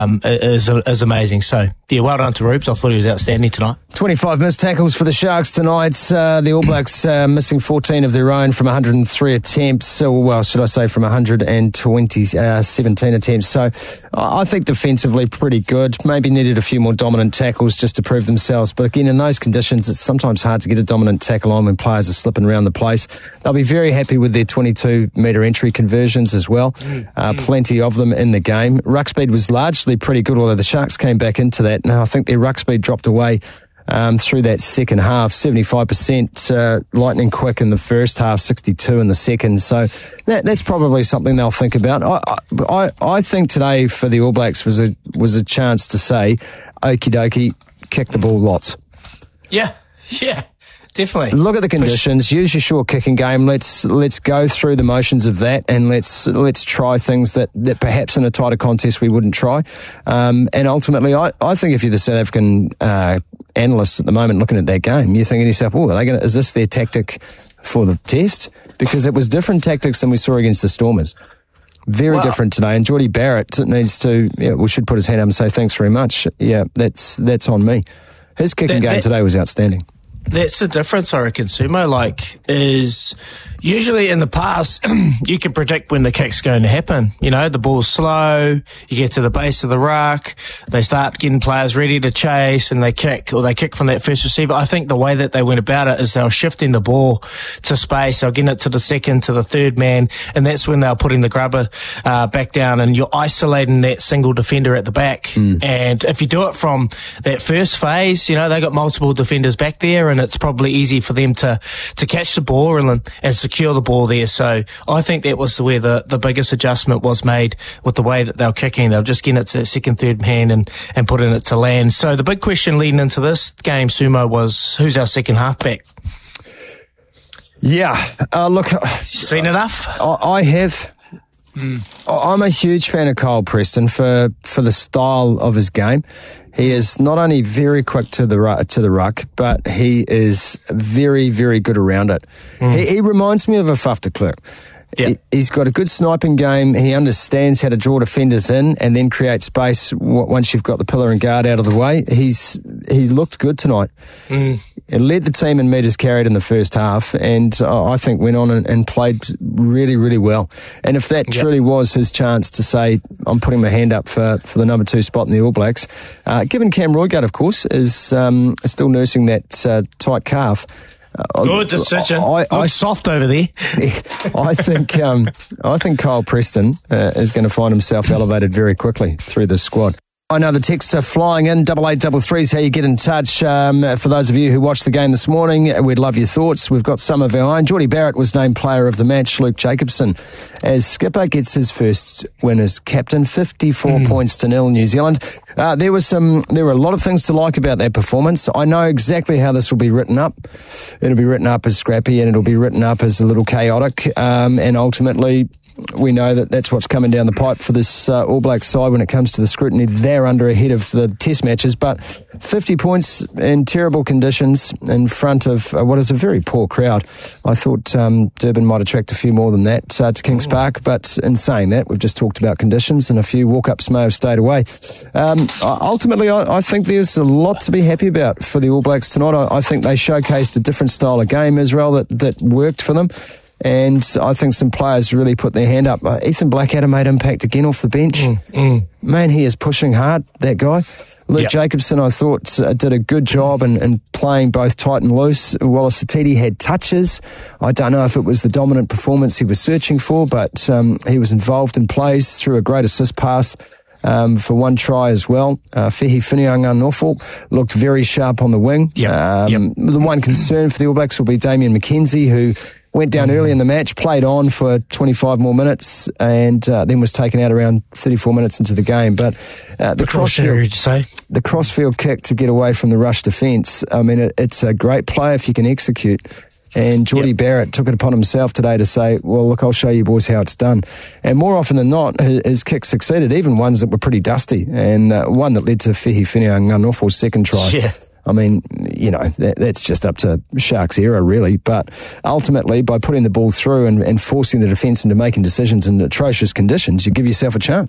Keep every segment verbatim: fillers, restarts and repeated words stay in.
um, is, is amazing. So, yeah, well done to Rubes. I thought he was outstanding tonight. twenty-five missed tackles for the Sharks tonight. Uh, the All Blacks uh, missing fourteen of their own from one hundred three attempts. So, well, should I say from one hundred twenty, uh, seventeen attempts. So, I think defensively pretty good. Maybe needed a few more dominant tackles just to prove themselves. But again, in those conditions, it's sometimes hard to get a dominant tackle on when players are slipping around the place. They'll be very happy with their twenty-two metre entry conversions as well. Uh, plenty of them in the game. Ruck speed was largely pretty good, although the Sharks came back into that. Now, I think their ruck speed dropped away um, through that second half. seventy-five percent uh, lightning quick in the first half, sixty-two in the second. So that, that's probably something they'll think about. I, I, I think today for the All Blacks was a was a chance to say, okie dokie, kick the ball lots. Yeah, yeah. Definitely. Look at the conditions. Use your short kicking game. Let's let's go through the motions of that, and let's let's try things that, that perhaps in a tighter contest we wouldn't try. Um, and ultimately, I, I think if you're the South African uh, analysts at the moment looking at that game, you're thinking to yourself, "Oh, are they going? Is this their tactic for the test?" Because it was different tactics than we saw against the Stormers. Very wow. different today. And Jordie Barrett needs to. Yeah, we should put his hand up and say thanks very much. Yeah, that's that's on me. His kicking that, game that- today was outstanding. That's the difference, I reckon, Sumo, like, is usually in the past, you can predict when the kick's going to happen. You know, the ball's slow, you get to the base of the ruck, they start getting players ready to chase, and they kick, or they kick from that first receiver. I think the way that they went about it is they were shifting the ball to space, they'll get it to the second, to the third man, and that's when they're putting the grubber uh, back down, and you're isolating that single defender at the back. Mm. And if you do it from that first phase, you know, they got multiple defenders back there, and it's probably easy for them to, to catch the ball and, and secure the ball there. So I think that was where the, the biggest adjustment was made with the way that they were kicking. They were just getting it to second, third man and, and putting it to land. So the big question leading into this game, Sumo, was who's our second halfback? Yeah, uh, look. Seen enough? I, I have. Mm. I'm a huge fan of Kyle Preston for, for the style of his game. He is not only very quick to the to the ruck, but he is very, very good around it. Mm. He, he reminds me of a Faf de Klerk. Yeah. He, he's got a good sniping game. He understands how to draw defenders in and then create space w- once you've got the pillar and guard out of the way. He's he looked good tonight. Mm. It led the team in metres carried in the first half, and uh, I think went on and, and played really, really well. And if that yep. truly was his chance to say, I'm putting my hand up for, for the number two spot in the All Blacks, uh, given Cam Roigard, of course, is um, still nursing that uh, tight calf. Uh, Good decision. I, I, I soft over there. I think um, I think Kyle Preston uh, is going to find himself elevated very quickly through this squad. I know the texts are flying in. Double eight double three is how you get in touch. Um, for those of you who watched the game this morning, we'd love your thoughts. We've got some of our own. Jordie Barrett was named player of the match. Luke Jacobson, as skipper, gets his first win as captain. fifty-four mm. points to nil, New Zealand. Uh, there was some. There were a lot of things to like about that performance. I know exactly how this will be written up. It'll be written up as scrappy, and it'll be written up as a little chaotic, um, and ultimately, we know that that's what's coming down the pipe for this uh, All Blacks side when it comes to the scrutiny they're under ahead of the test matches. But fifty points in terrible conditions in front of uh, what is a very poor crowd. I thought um, Durban might attract a few more than that uh, to Kings Park. But in saying that, we've just talked about conditions and a few walk-ups may have stayed away. Um, ultimately, I, I think there's a lot to be happy about for the All Blacks tonight. I, I think they showcased a different style of game, Israel, that, that worked for them. And I think some players really put their hand up. Uh, Ethan Blackadder made impact again off the bench. Mm, mm. Man, he is pushing hard, that guy. Luke yep. Jacobson, I thought, uh, did a good job in, in playing both tight and loose. Wallace Satiti had touches. I don't know if it was the dominant performance he was searching for, but um, he was involved in plays through a great assist pass. Um, for one try as well. Uh, Fehi Whinianga-Nofo looked very sharp on the wing. Yep. Um, yep. The one concern for the All Blacks will be Damien McKenzie, who went down early in the match, played on for twenty-five more minutes, and uh, then was taken out around thirty-four minutes into the game. But uh, the crossfield, say? the crossfield kick to get away from the rush defence, I mean, it, it's a great play if you can execute. And Jordie yep. Barrett took it upon himself today to say, well, look, I'll show you boys how it's done. And more often than not, his, his kicks succeeded, even ones that were pretty dusty. And uh, one that led to Fehi Whinianga-Nofo's second try. Yeah. I mean, you know, that, that's just up to Sharks' era, really. But ultimately, by putting the ball through and, and forcing the defence into making decisions in atrocious conditions, you give yourself a chance.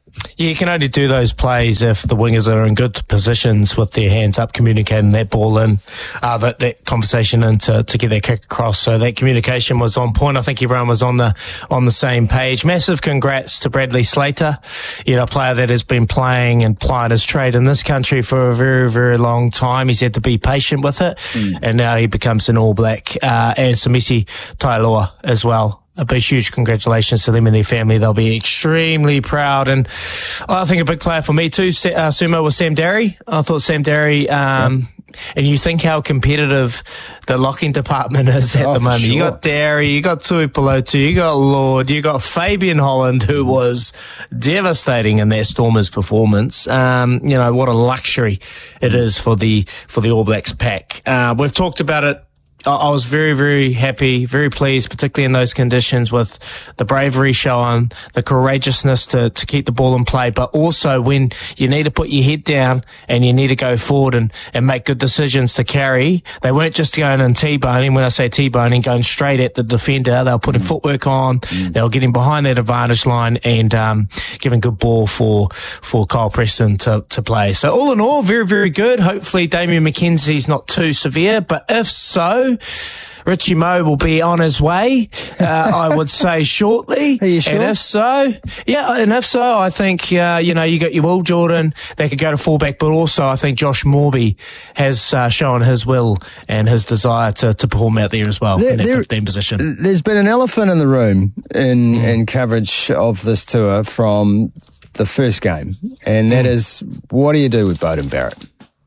Yeah, you can only do those plays if the wingers are in good positions with their hands up, communicating that ball in, uh, that, that conversation in to, to get their kick across. So that communication was on point. I think everyone was on the on the same page. Massive congrats to Bradley Slater, you know, a player that has been playing and plied his trade in this country for a very, very long time. He's had to be patient with it, mm. and now he becomes an All Black. Uh, and Samisi Tailoa as well. A big, huge congratulations to them and their family. They'll be extremely proud. And I think a big player for me too, uh, Sumo, was Sam Darry. I thought Sam Darry, um, yeah. and you think how competitive the locking department is at oh, the moment. Sure. You got Darry, you got Tuipulotu, you got Lord, you got Fabian Holland, who was devastating in that Stormers performance. Um, you know, what a luxury it is for the, for the All Blacks pack. Uh, we've talked about it. I was very, very happy, very pleased, particularly in those conditions, with the bravery shown, the courageousness to, to keep the ball in play, but also when you need to put your head down and you need to go forward and, and make good decisions to carry. They weren't just going and T-boning. When I say T-boning, going straight at the defender. They were putting mm. footwork on. Mm. They were getting behind that advantage line and um, giving good ball for for Kyle Preston to, to play. So all in all, very, very good. Hopefully Damian McKenzie's not too severe, but if so, Richie Moe will be on his way, uh, I would say shortly. Are you sure? And if so, yeah, and if so, I think, uh, you know, you got your Will Jordan, they could go to fullback, but also I think Josh Morby has uh, shown his will and his desire to, to perform out there as well there, in that there, fifteen position. There's been an elephant in the room in, mm. in coverage of this tour from the first game, and that mm. is, what do you do with Beauden Barrett?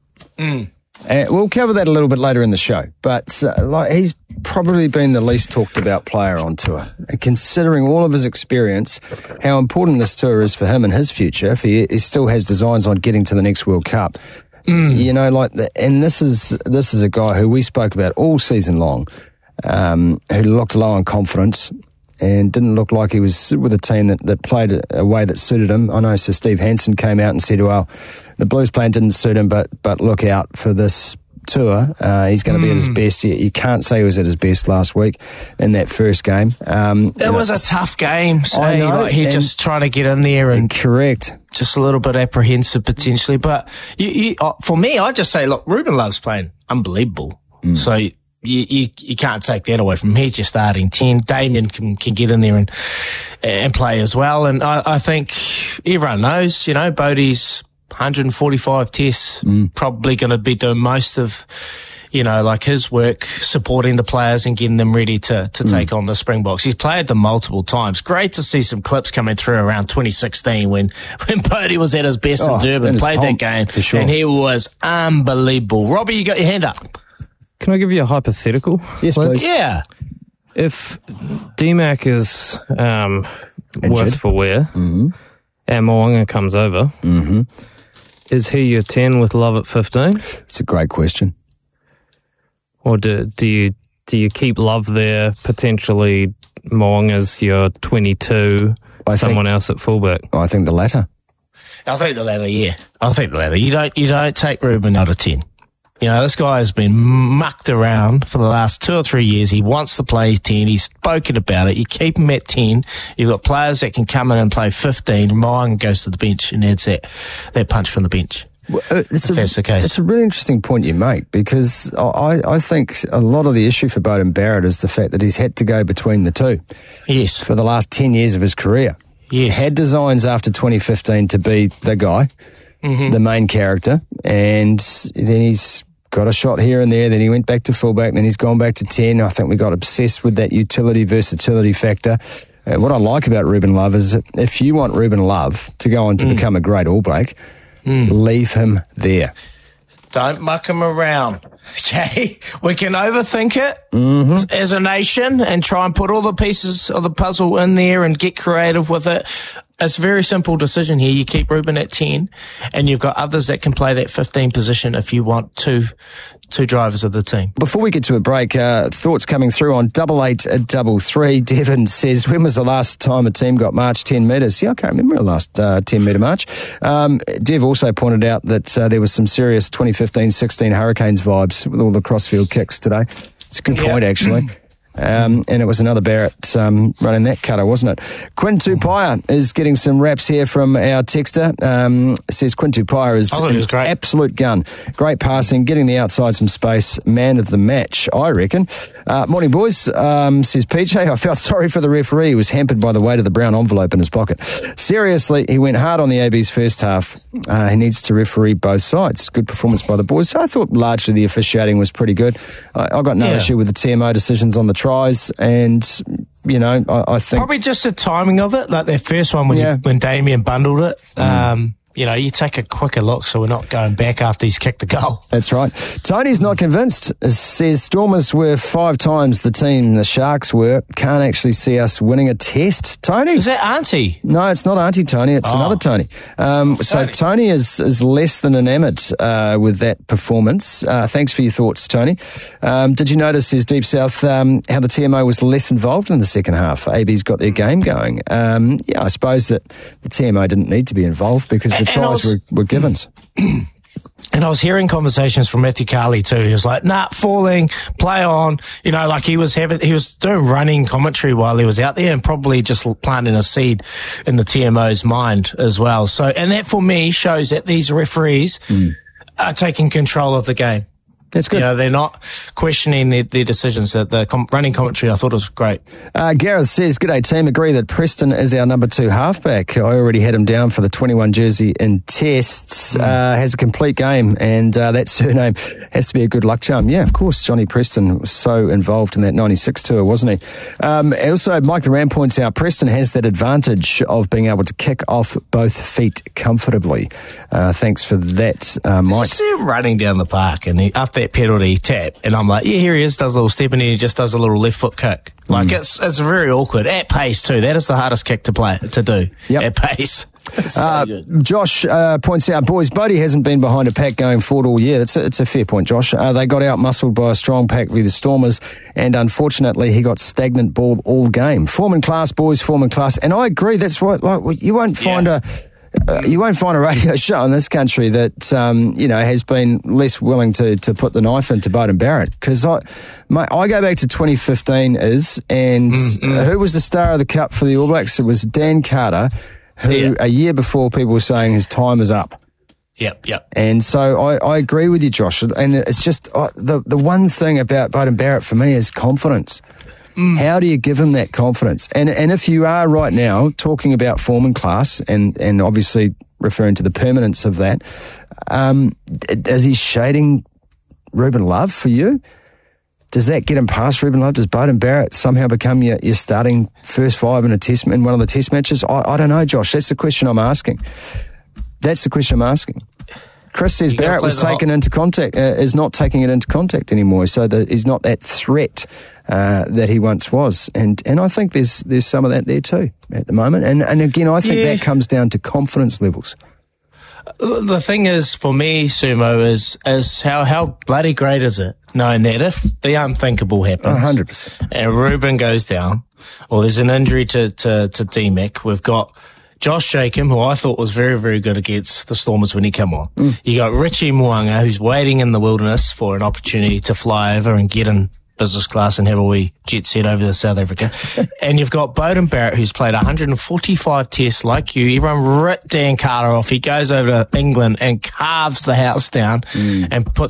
Mm. And we'll cover that a little bit later in the show, but uh, like, he's probably been the least talked about player on tour. And considering all of his experience, how important this tour is for him and his future, if he, he still has designs on getting to the next World Cup. Mm. You know, like, the, and this is this is a guy who we spoke about all season long, um, who looked low on confidence and didn't look like he was with a team that, that played a, a way that suited him. I know Sir Steve Hansen came out and said, well, the Blues plan didn't suit him, but but look out for this tour. Uh, he's going to mm. be at his best. You, you can't say he was at his best last week in that first game. Um, it was know, a tough game. So I know, like he just trying to get in there and correct. Just a little bit apprehensive potentially. But you, you, uh, for me, I just say, look, Ruben Love's playing unbelievable. Mm. So you, you you can't take that away from him. He's just starting ten. Damien can, can get in there and and play as well. And I, I think everyone knows, you know, Bodie's one hundred forty-five tests, mm. probably going to be doing most of, you know, like his work supporting the players and getting them ready to, to mm. take on the Springboks. He's played them multiple times. Great to see some clips coming through around twenty sixteen when, when Bodie was at his best oh, in Durban, played that game, for sure. and he was unbelievable. Robbie, you got your hand up. Can I give you a hypothetical? Yes, please. Yeah. If D-Mac is um, worse for wear mm-hmm. and Mo'unga comes over, mm-hmm. is he your ten with Love at fifteen? It's a great question. Or do, do you do you keep Love there, potentially Mo'unga's your twenty-two, I someone think, else at fullback? I think the latter. I think the latter, yeah. I think the latter. You don't, you don't take Ruben out of ten. You know, this guy has been mucked around for the last two or three years. He wants to play ten. He's spoken about it. You keep him at ten. You've got players that can come in and play fifteen. Mo'unga goes to the bench and adds that, that punch from the bench. Well, uh, if a, that's the case. It's a really interesting point you make, because I, I think a lot of the issue for Beauden Barrett is the fact that he's had to go between the two. Yes. For the last ten years of his career. Yes. Had designs after twenty fifteen to be the guy, mm-hmm. the main character, and then he's got a shot here and there, then he went back to fullback, then he's gone back to ten. I think we got obsessed with that utility, versatility factor. Uh, what I like about Ruben Love is if you want Ruben Love to go on to mm. become a great All Black, mm. leave him there. Don't muck him around, okay? We can overthink it mm-hmm. as a nation and try and put all the pieces of the puzzle in there and get creative with it. It's a very simple decision here. You keep Ruben at ten, and you've got others that can play that fifteen position if you want two two drivers of the team. Before we get to a break, uh, thoughts coming through on double eight double three. Devon says, when was the last time a team got marched ten metres? Yeah, I can't remember the last uh, ten metre march. Um, Dev also pointed out that uh, there was some serious twenty fifteen sixteen Hurricanes vibes with all the crossfield kicks today. It's a good yeah. point, actually. Um, and it was another Barrett um, running that cutter, wasn't it? Quinn Tupaia is getting some raps here from our texter. Um, says Quinn Tupaia is an was great. absolute gun. Great passing, getting the outside some space. Man of the match, I reckon. Uh, morning, boys, um, says P J. I felt sorry for the referee. He was hampered by the weight of the brown envelope in his pocket. Seriously, he went hard on the A B's first half. Uh, he needs to referee both sides. Good performance by the boys. So I thought largely the officiating was pretty good. I, I got no Yeah. issue with the T M O decisions on the tries, and you know, I, I think Probably just the timing of it, like their first one when Yeah. you, when Damien bundled it. Um, you know, you take a quicker look, so we're not going back after he's kicked the goal. that's right. Tony's not convinced. Says Stormers were five times the team the Sharks were. Can't actually see us winning a test. Tony? Is that Auntie? No, it's not Auntie Tony. It's Oh. another Tony. Um, so Tony. Tony is, is less than enamoured uh, with that performance. Uh, thanks for your thoughts, Tony. Um, did you notice, says Deep South, um, how the T M O was less involved in the second half? A B's got their game going. Um, yeah, I suppose that the T M O didn't need to be involved because the And I tries was- were, were givens. And I was hearing conversations from Matthew Carley too. He was like, nah, falling, play on. You know, like he was having, he was doing running commentary while he was out there and probably just planting a seed in the T M O's mind as well. So, and that for me shows that these referees Mm. are taking control of the game. That's good. You know, they're not questioning their, their decisions. The, the com- running commentary, I thought was great. Uh, Gareth says, "G'day team, agree that Preston is our number two halfback. I already had him down for the twenty-one jersey in tests. Mm. Uh, has a complete game, and uh, that surname has to be a good luck charm." Yeah, of course, Johnny Preston was so involved in that ninety-six tour, wasn't he? Um, also, Mike the Ram points out Preston has that advantage of being able to kick off both feet comfortably. Uh, thanks for that, uh, I Mike. see him running down the park and he, after that penalty tap, and I'm like, yeah, here he is, does a little step and then he just does a little left foot kick. Like mm. it's it's very awkward at pace too. That is the hardest kick to play to do Yep. at pace. It's so Uh, good. Josh uh, points out, boys, Bodie hasn't been behind a pack going forward all year. That's a, it's a fair point, Josh. Uh, they got out-muscled by a strong pack with the Stormers, and unfortunately, he got stagnant ball all game. Form in class, boys, form in class. And I agree, that's what, like, you won't find Yeah. a... Uh, you won't find a radio show in this country that um, you know has been less willing to, to put the knife into Beauden Barrett, because I, my, I go back to twenty fifteen is and Mm-hmm. uh, who was the star of the cup for the All Blacks? It was Dan Carter, who Yeah. a year before people were saying his time is up. Yep, yep. And so I, I agree with you, Josh. And it's just uh, the the one thing about Beauden Barrett for me is confidence. Mm. How do you give him that confidence? And and if you are right now talking about form and class, and, and obviously referring to the permanence of that, um, is he shading Ruben Love for you? Does that get him past Ruben Love? Does Beauden Barrett somehow become your, your starting first five in a test in one of the test matches? I, I don't know, Josh. That's the question I'm asking. That's the question I'm asking. Chris says You gotta Barrett play was the taken hot- into contact, uh, is not taking it into contact anymore, so that he's not that threat uh, that he once was. And and I think there's there's some of that there too at the moment. And and again, I think Yeah. that comes down to confidence levels. The thing is, for me, Sumo, is is how, how bloody great is it knowing that if the unthinkable happens, one hundred percent. and Ruben goes down, or there's an injury to, to, to D-Mac, we've got Josh Jacob, who I thought was very, very good against the Stormers when he came on. Mm. You got Richie Mwanga, who's waiting in the wilderness for an opportunity to fly over and get in business class and have a wee jet set over to South Africa. And you've got Beauden Barrett, who's played one hundred forty-five tests like you. Everyone ripped Dan Carter off. He goes over to England and carves the house down mm. and puts